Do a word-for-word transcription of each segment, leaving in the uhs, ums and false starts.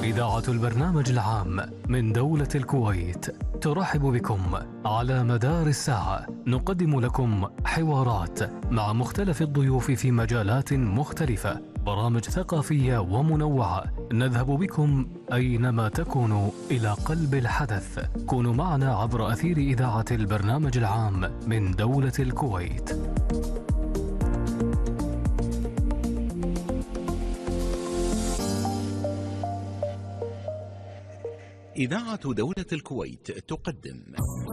إذاعة البرنامج العام من دولة الكويت ترحب بكم. على مدار الساعة نقدم لكم حوارات مع مختلف الضيوف في مجالات مختلفة، برامج ثقافية ومنوعة. نذهب بكم أينما تكونوا إلى قلب الحدث. كونوا معنا عبر أثير إذاعة البرنامج العام من دولة الكويت. إذاعة دولة الكويت تقدم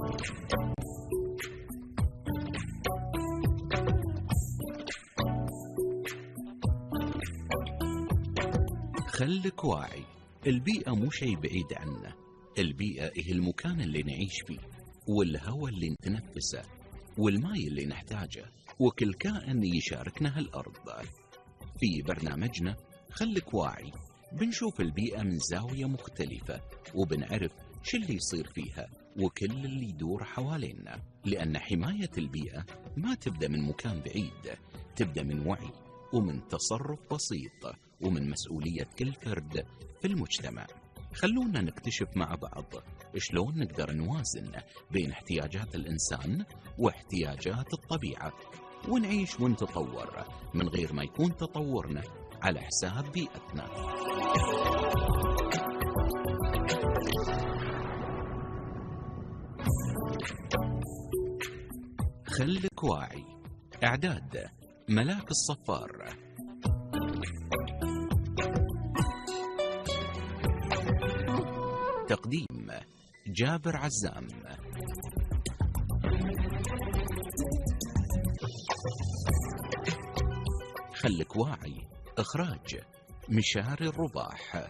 خلك واعي. البيئة مو شيء بعيد عنا، البيئة هي المكان اللي نعيش فيه، والهواء اللي نتنفسه، والماء اللي نحتاجه، وكل كائن يشاركنا هالأرض. في برنامجنا خلك واعي بنشوف البيئة من زاوية مختلفة، وبنعرف شو اللي يصير فيها وكل اللي يدور حوالينا، لأن حماية البيئة ما تبدأ من مكان بعيد، تبدأ من وعي ومن تصرف بسيط ومن مسؤولية كل فرد في المجتمع. خلونا نكتشف مع بعض شلون نقدر نوازن بين احتياجات الإنسان واحتياجات الطبيعة، ونعيش ونتطور من غير ما يكون تطورنا على حساب بيئتنا. خلك واعي. إعداد ملاك الصفار. تقديم جابر عزام. خلك واعي. إخراج مشاري الرباح.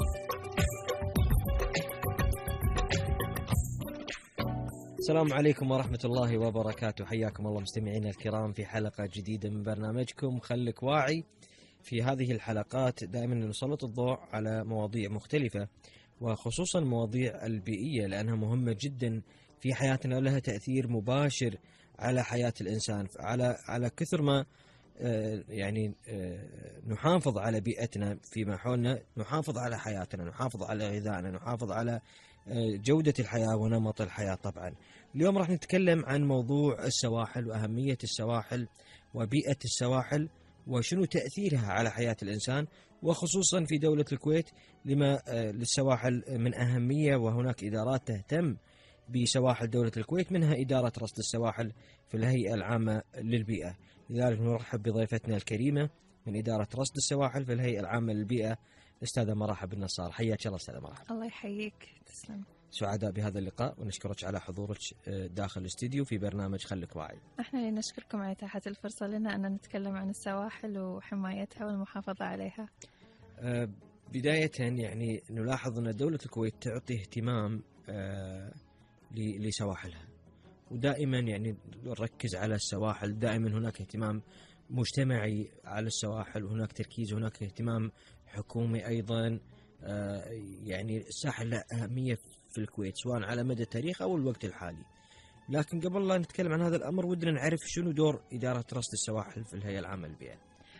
السلام عليكم ورحمة الله وبركاته. حياكم الله مستمعينا الكرام في حلقة جديدة من برنامجكم خلك واعي. في هذه الحلقات دائما نسلط الضوء على مواضيع مختلفة، وخصوصا المواضيع البيئية، لأنها مهمة جدا في حياتنا ولها تأثير مباشر على حياة الإنسان. على على كثر ما يعني نحافظ على بيئتنا فيما حولنا، نحافظ على حياتنا، نحافظ على غذائنا، نحافظ على جودة الحياة ونمط الحياة. طبعا اليوم راح نتكلم عن موضوع السواحل وأهمية السواحل وبيئة السواحل وشنو تأثيرها على حياة الإنسان، وخصوصا في دولة الكويت لما للسواحل من أهمية، وهناك إدارات تهتم بسواحل دولة الكويت، منها إدارة رصد السواحل في الهيئة العامة للبيئة. لذلك نرحب بضيفتنا الكريمة من إدارة رصد السواحل في الهيئة العامة للبيئة، الأستاذة مرحب بالنصار. حياك الله أستاذة مرحب. الله يحييك. تسلم. سعداء بهذا اللقاء ونشكرك على حضورك داخل الاستديو في برنامج خلك واعي. احنا اللي نشكركم على إتاحة الفرصة لنا أن نتكلم عن السواحل وحمايتها والمحافظة عليها. أه بداية يعني نلاحظ أن دولة الكويت تعطي اهتمام أه لسواحلها، ودائما يعني نركز على السواحل، دائما هناك اهتمام مجتمعي على السواحل، وهناك تركيز، هناك اهتمام حكومي أيضا. أه يعني الساحل له أهمية في الكويت سواء على مدى التاريخ أو الوقت الحالي. لكن قبل لا نتكلم عن هذا الأمر ودنا نعرف شنو دور إدارة رصد السواحل في الهيئة العامة للبيئة.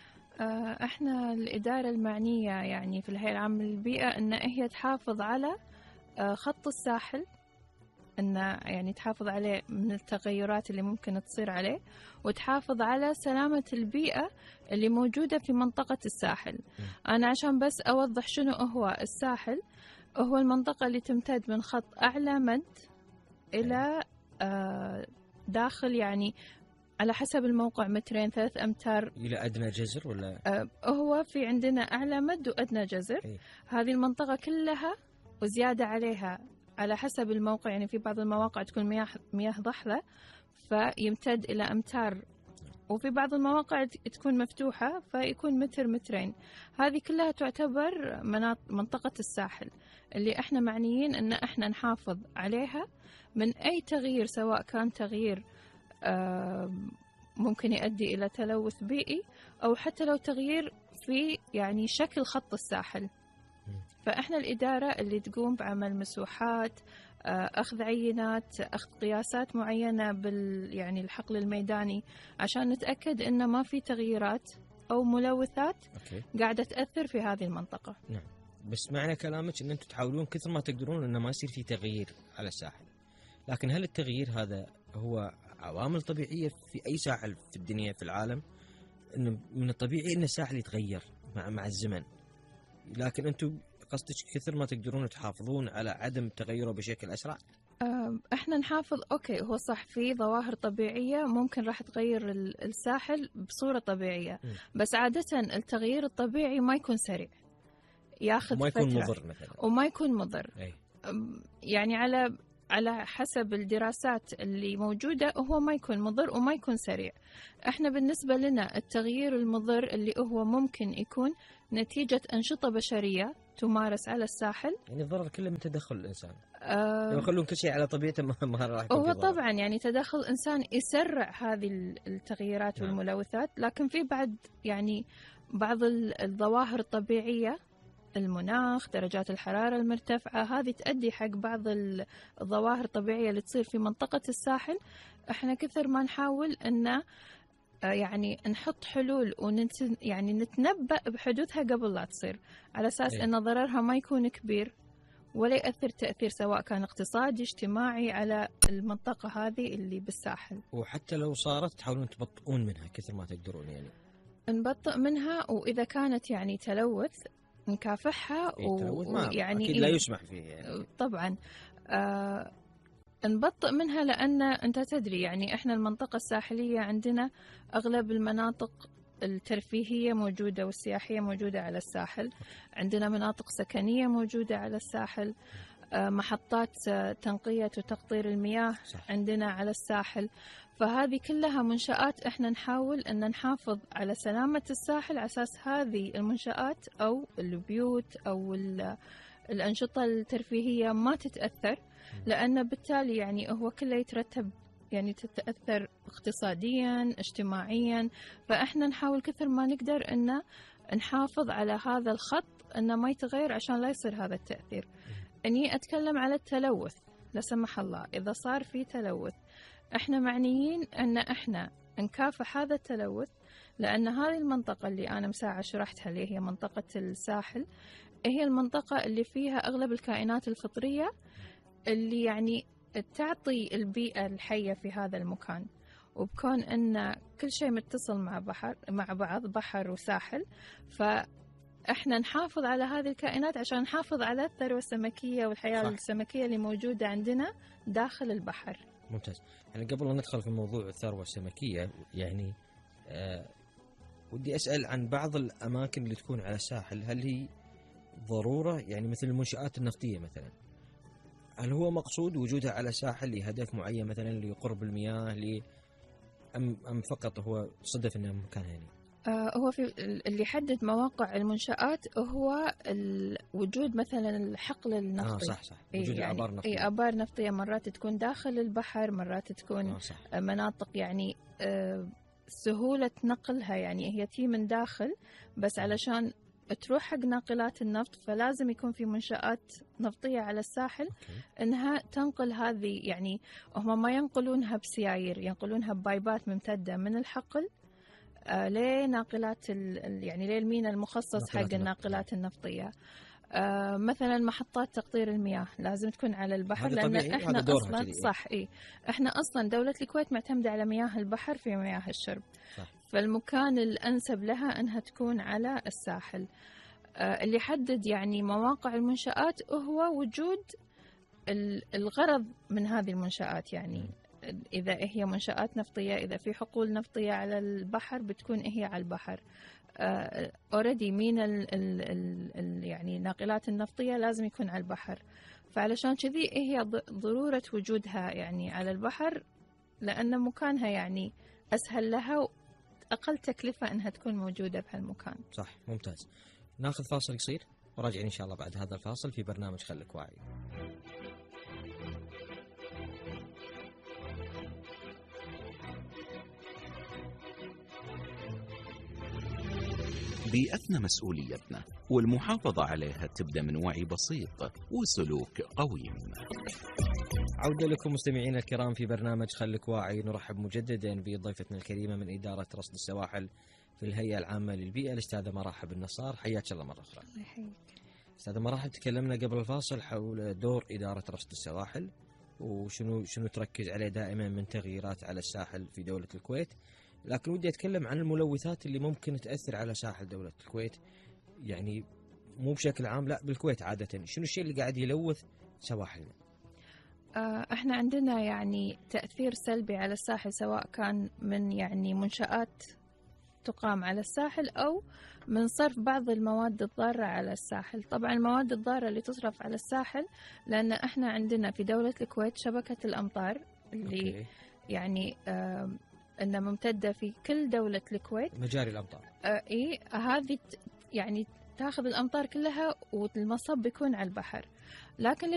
احنا الإدارة المعنية يعني في الهيئة العامة للبيئة أن هي تحافظ على خط الساحل، أن يعني تحافظ عليه من التغيرات اللي ممكن تصير عليه، وتحافظ على سلامة البيئة اللي موجودة في منطقة الساحل. أنا عشان بس أوضح شنو هو الساحل، هو المنطقة اللي تمتد من خط أعلى مد إلى داخل، يعني على حسب الموقع مترين ثلاث أمتار إلى أدنى جزر، ولا هو في عندنا أعلى مد وأدنى جزر. أي. هذه المنطقة كلها وزيادة عليها على حسب الموقع، يعني في بعض المواقع تكون مياه مياه ضحلة فيمتد إلى أمتار، وفي بعض المواقع تكون مفتوحة فيكون متر مترين. هذه كلها تعتبر منطقة الساحل اللي احنا معنيين ان احنا نحافظ عليها من اي تغيير، سواء كان تغيير ممكن يؤدي الى تلوث بيئي، او حتى لو تغيير في يعني شكل خط الساحل. فاحنا الإدارة اللي تقوم بعمل مسوحات، أخذ عينات، أخذ قياسات معينة بال يعني الحقل الميداني عشان نتأكد إنه ما في تغييرات أو ملوثات أوكي. قاعدة تأثر في هذه المنطقة. نعم. بس معنى كلامك ان انتم تحاولون كثر ما تقدرون انه ما يصير في تغيير على الساحل، لكن هل التغيير هذا هو عوامل طبيعيه في اي ساحل في الدنيا في العالم؟ انه من الطبيعي ان الساحل يتغير مع مع الزمن، لكن انتم قصدك كثر ما تقدرون تحافظون على عدم تغيره بشكل اسرع؟ آه، احنا نحافظ. اوكي، هو صح في ظواهر طبيعية ممكن راح تغير ال- الساحل بصورة طبيعية، م. بس عادة التغيير الطبيعي ما يكون سريع، ياخذ وما يكون فترة مضر مثلا. وما يكون مضر. أي. أم، يعني على على حسب الدراسات اللي موجودة هو ما يكون مضر وما يكون سريع. احنا بالنسبة لنا التغيير المضر اللي هو ممكن يكون نتيجة أنشطة بشرية تمارس على الساحل. يعني الضرر كله من تدخل الانسان، أه لو يخلون كل شيء على طبيعته ما ما راح يكون هو في ضرر. طبعا يعني تدخل إنسان يسرع هذه ال- التغييرات نعم. والملوثات، لكن في بعد يعني بعض ال- الظواهر الطبيعية، المناخ، درجات الحرارة المرتفعة، هذه تؤدي حق بعض ال- الظواهر الطبيعية اللي تصير في منطقة الساحل. احنا كثر ما نحاول ان آه، يعني نحط حلول ونت يعني نتنبأ بحدوثها قبل لا تصير، على اساس إيه. ان ضررها ما يكون كبير ولا يأثر تأثير سواء كان اقتصادي اجتماعي على المنطقة هذه اللي بالساحل. وحتى لو صارت تحاولون تبطئون منها كثر ما تقدرون يعني. نبطئ منها، وإذا كانت يعني تلوث نكافحها. إيه، التلوث ما ويعني اكيد إيه لا يسمح فيه يعني. طبعا آه نبطئ منها، لأن أنت تدري يعني إحنا المنطقة الساحلية عندنا أغلب المناطق الترفيهية موجودة والسياحية موجودة على الساحل، عندنا مناطق سكنية موجودة على الساحل، آه محطات آه تنقية وتقطير المياه صح. عندنا على الساحل. فهذه كلها منشآت إحنا نحاول أن نحافظ على سلامة الساحل على أساس هذه المنشآت أو البيوت أو الأنشطة الترفيهية ما تتأثر، لأن بالتالي يعني هو كله يترتب يعني تتأثر اقتصاديا اجتماعيا. فإحنا نحاول كثر ما نقدر أن نحافظ على هذا الخط أنه ما يتغير عشان لا يصير هذا التأثير. أني أتكلم على التلوث، لا سمح الله إذا صار في تلوث إحنا معنيين أن إحنا نكافح هذا التلوث، لأن هذه المنطقة اللي أنا مساعة شرحتها اللي هي منطقة الساحل هي المنطقة اللي فيها أغلب الكائنات الفطرية اللي يعني تعطي البيئة الحية في هذا المكان. وبكون أن كل شيء متصل مع بحر مع بعض، بحر وساحل، فإحنا نحافظ على هذه الكائنات عشان نحافظ على الثروة السمكية والحياة صح. السمكية اللي موجودة عندنا داخل البحر. ممتاز. يعني قبل أن ندخل في موضوع الثروة السمكية، يعني آه ودي أسأل عن بعض الأماكن اللي تكون على الساحل، هل هي ضرورة يعني مثل المنشآت النفطية مثلا، هل هو مقصود وجودها على الساحل لهدف معين مثلا لقرب المياه لي أم, أم فقط هو صدف أنه مكانها يعني؟ آه هو في اللي يحدد مواقع المنشآت هو وجود مثلا الحقل النفطي. آه صح صح. وجود يعني الآبار النفطية. أي آبار نفطية مرات تكون داخل البحر، مرات تكون آه صح. مناطق يعني آه سهولة نقلها، يعني هي تي من داخل بس علشان تروح حق ناقلات النفط فلازم يكون في منشآت نفطية على الساحل. أوكي. إنها تنقل هذه، يعني هم ما ينقلونها بسيايير، ينقلونها ببايبات ممتدة من الحقل آه لناقلات يعني للمينا المخصص حق الناقلات النفطية. آه مثلا محطات تقطير المياه لازم تكون على البحر، لأن احنا أصلا صح إيه احنا أصلا دولة الكويت معتمدة على مياه البحر في مياه الشرب. صح. فالمكان الأنسب لها أنها تكون على الساحل. آه اللي يحدد يعني مواقع المنشآت هو وجود الغرض من هذه المنشآت، يعني إذا هي منشآت نفطية، إذا في حقول نفطية على البحر بتكون هي على البحر. اوريدي uh, مين ال ال ال ال يعني ناقلات النفطية لازم يكون على البحر، فعلشان كذي هي ضرورة وجودها يعني على البحر، لأن مكانها يعني أسهل لها وأقل تكلفة أنها تكون موجودة بهالمكان. صح. ممتاز. ناخذ فاصل قصير وراجعين إن شاء الله بعد هذا الفاصل في برنامج خلك واعي. بيئتنا مسؤوليتنا، والمحافظة عليها تبدأ من وعي بسيط وسلوك قويم. عودة لكم مستمعينا الكرام في برنامج خلك واعي. نرحب مجددا بضيفتنا الكريمة من إدارة رصد السواحل في الهيئة العامة للبيئة الأستاذة مراحب النصار. حياك الله مرة أخرى. الله يحييك. أستاذ مراحل، تكلمنا قبل الفاصل حول دور إدارة رصد السواحل وشنو شنو تركز عليه دائما من تغييرات على الساحل في دولة الكويت، لكن ودي أتكلم عن الملوثات اللي ممكن تأثر على ساحل دولة الكويت، يعني مو بشكل عام، لا بالكويت عادة، شنو الشيء اللي قاعد يلوث سواحلنا؟ احنا عندنا يعني تأثير سلبي على الساحل، سواء كان من يعني منشآت تقام على الساحل أو من صرف بعض المواد الضارة على الساحل. طبعا المواد الضارة اللي تصرف على الساحل، لأن احنا عندنا في دولة الكويت شبكة الأمطار اللي أوكي. يعني آه أنها ممتدة في كل دولة الكويت، مجاري الأمطار. آه إيه هذه يعني تاخذ الأمطار كلها والمصب بيكون على البحر، لكن